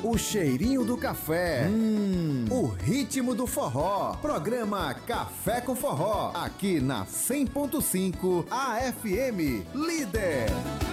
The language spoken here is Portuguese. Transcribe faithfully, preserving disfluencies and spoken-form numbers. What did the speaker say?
O cheirinho do café. Hum, o ritmo do forró. Programa Café com Forró. Aqui na cem ponto cinco A F M. Líder.